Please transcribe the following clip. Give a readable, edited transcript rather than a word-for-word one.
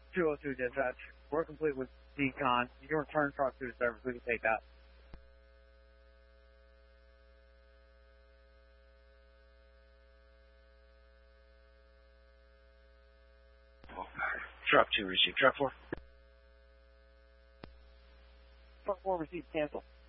202 dispatch. We're complete with decon. You can return truck to the service. We can take that. Truck 2 received. Truck 4. Truck 4 received. Cancel.